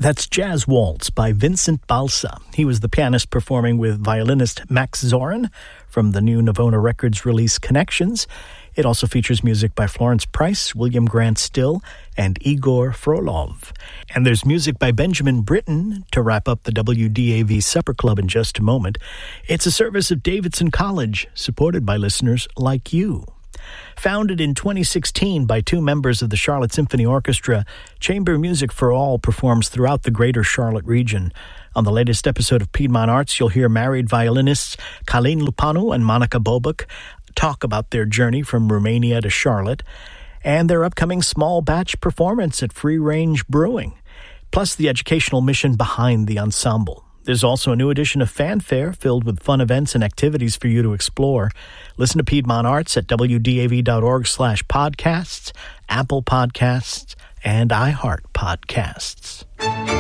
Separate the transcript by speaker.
Speaker 1: That's Jazz Waltz by Vincent Balsa. He was the pianist performing with violinist Max Zorin from the new Navona Records release Connections. It also features music by Florence Price, William Grant Still, and Igor Frolov. And there's music by Benjamin Britten to wrap up the WDAV Supper Club in just a moment. It's a service of Davidson College, supported by listeners like you. Founded in 2016 by two members of the Charlotte Symphony Orchestra, Chamber Music for All performs throughout the greater Charlotte region. On the latest episode of Piedmont Arts, you'll hear married violinists Kalin Lupanu and Monica Bobuc talk about their journey from Romania to Charlotte and their upcoming small batch performance at Free Range Brewing, plus the educational mission behind the ensemble. There's also a new edition of Fanfare filled with fun events and activities for you to explore. Listen to Piedmont Arts at wdav.org/podcasts, Apple Podcasts, and iHeart Podcasts.